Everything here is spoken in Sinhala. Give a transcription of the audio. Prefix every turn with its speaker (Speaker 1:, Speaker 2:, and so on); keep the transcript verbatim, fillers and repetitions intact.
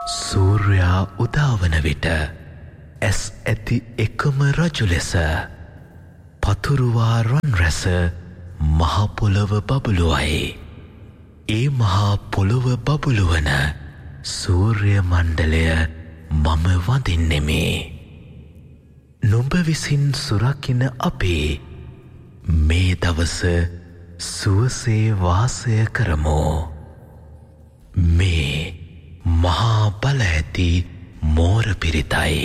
Speaker 1: සූර්යා උදාවන විට ඇස් ඇති එකම රජු ලෙස පතුරුවා රන් රැස මහපොළොව බබළුවයි. ඒ මහා පොළොව බබළුවන සූර්ය මණ්ඩලය මම වඳින්නෙමි. නුඹ විසින් සුරකින අපේ මේ දවස සුවසේ වාසය කරමු. මේ මහා බල ඇති මෝර පිරිතයි.